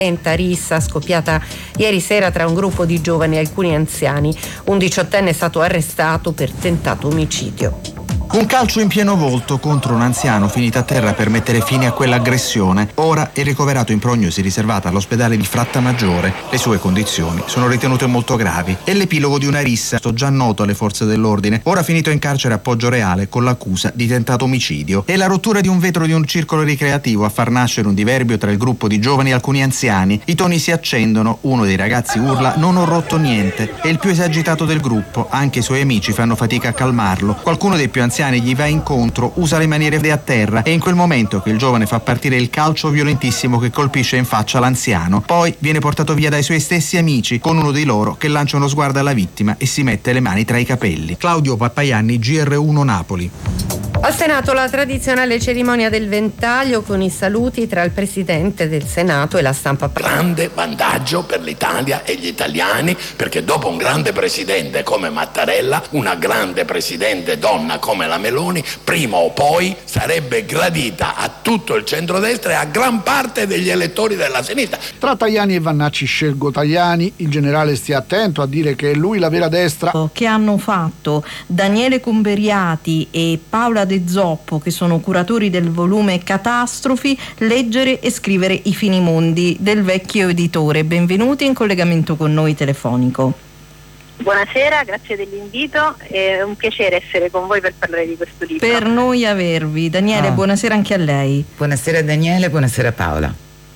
Rissa scoppiata ieri sera tra un gruppo di giovani e alcuni anziani. Un 18enne è stato arrestato per tentato omicidio. Un calcio in pieno volto contro un anziano finito a terra per mettere fine a quell'aggressione. Ora è ricoverato in prognosi riservata all'ospedale di Frattamaggiore. Le sue condizioni sono ritenute molto gravi. È l'epilogo di una rissa già noto alle forze dell'ordine, ora finito in carcere a Poggioreale con l'accusa di tentato omicidio. È la rottura di un vetro di un circolo ricreativo a far nascere un diverbio tra il gruppo di giovani e alcuni anziani. I toni si accendono, uno dei ragazzi urla "non ho rotto niente". È il più esagitato del gruppo, anche i suoi amici fanno fatica a calmarlo. Qualcuno dei più anziani gli va incontro, usa le maniere a terra. È in quel momento che il giovane fa partire il calcio violentissimo che colpisce in faccia l'anziano. Poi viene portato via dai suoi stessi amici, con uno di loro che lancia uno sguardo alla vittima e si mette le mani tra i capelli. Claudio Pappaianni, GR1 Napoli. Al Senato la tradizionale cerimonia del ventaglio con i saluti tra il Presidente del Senato e la stampa. Grande vantaggio per l'Italia e gli italiani, perché dopo un grande Presidente come Mattarella, una grande Presidente donna come la Meloni, prima o poi sarebbe gradita a tutto il centrodestra e a gran parte degli elettori della sinistra. Tra Tajani e Vannacci scelgo Tajani, il generale stia attento a dire che è lui la vera destra. Che hanno fatto Daniele Cumberiati e Paola De Zoppo, che sono curatori del volume Catastrofi, leggere e scrivere i finimondi del vecchio editore. Benvenuti in collegamento con noi telefonico. Buonasera, grazie dell'invito, è un piacere essere con voi per parlare di questo libro. Per noi avervi. Daniele, buonasera anche a lei. Buonasera Daniele, buonasera Paola.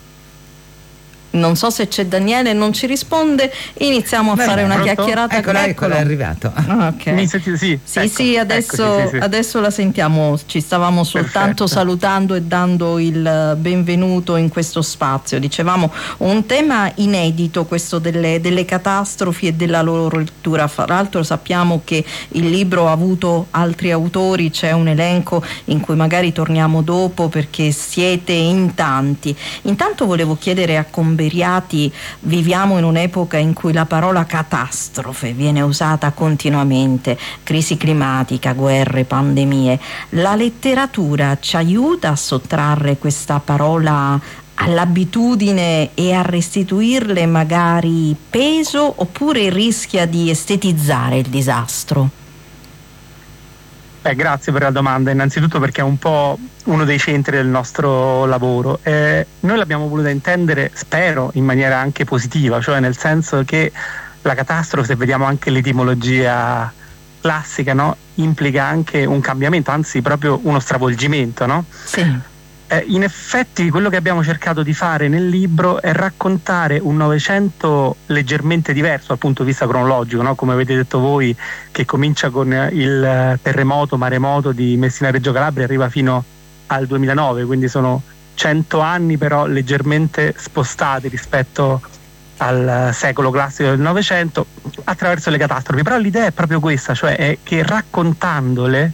Non so se c'è Daniele, non ci risponde. Iniziamo a fare una chiacchierata. Eccolo, è arrivato. Okay. Mi senti? Sì, adesso la sentiamo. Ci stavamo soltanto salutando e dando il benvenuto in questo spazio. Dicevamo un tema inedito, questo delle catastrofi e della loro lettura. Fra l'altro sappiamo che il libro ha avuto altri autori, c'è un elenco in cui magari torniamo dopo perché siete in tanti. Intanto volevo chiedere a viviamo in un'epoca in cui la parola catastrofe viene usata continuamente, crisi climatica, guerre, pandemie. La letteratura ci aiuta a sottrarre questa parola all'abitudine e a restituirle magari peso, oppure rischia di estetizzare il disastro? Grazie per la domanda, innanzitutto perché è un po' uno dei centri del nostro lavoro. Noi l'abbiamo voluta intendere, spero, in maniera anche positiva, cioè nel senso che la catastrofe, se vediamo anche l'etimologia classica, no, implica anche un cambiamento, anzi proprio uno stravolgimento, no? Sì. In effetti quello che abbiamo cercato di fare nel libro è raccontare un Novecento leggermente diverso dal punto di vista cronologico, no? Come avete detto voi, che comincia con il terremoto, maremoto di Messina-Reggio Calabria e arriva fino al 2009, quindi sono 100 anni però leggermente spostati rispetto al secolo classico del Novecento attraverso le catastrofi. Però l'idea è proprio questa, cioè è che raccontandole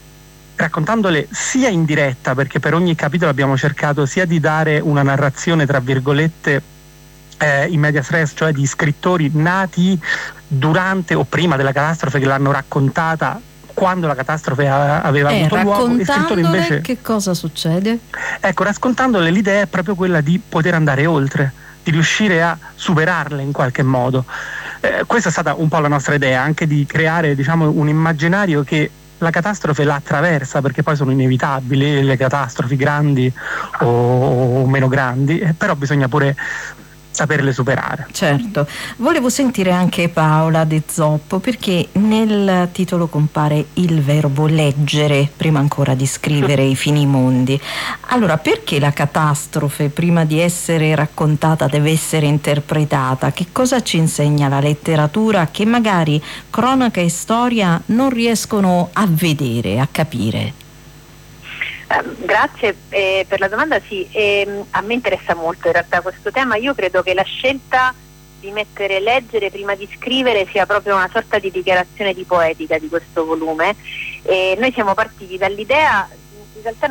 sia in diretta, perché per ogni capitolo abbiamo cercato sia di dare una narrazione tra virgolette in medias res, cioè di scrittori nati durante o prima della catastrofe che l'hanno raccontata quando la catastrofe aveva avuto luogo, e scrittori invece. Che cosa succede? Ecco, raccontandole l'idea è proprio quella di poter andare oltre, di riuscire a superarle in qualche modo. Questa è stata un po' la nostra idea, anche di creare, diciamo, un immaginario che la catastrofe la attraversa, perché poi sono inevitabili le catastrofi, grandi o meno grandi, però bisogna pure saperle superare. Certo. Volevo sentire anche Paola De Zoppo, perché nel titolo compare il verbo leggere prima ancora di scrivere i finimondi. Allora, perché la catastrofe prima di essere raccontata deve essere interpretata? Che cosa ci insegna la letteratura che magari cronaca e storia non riescono a vedere, a capire? Grazie per la domanda. Sì, a me interessa molto in realtà questo tema. Io credo che la scelta di mettere leggere prima di scrivere sia proprio una sorta di dichiarazione di poetica di questo volume. Noi siamo partiti dall'idea, in realtà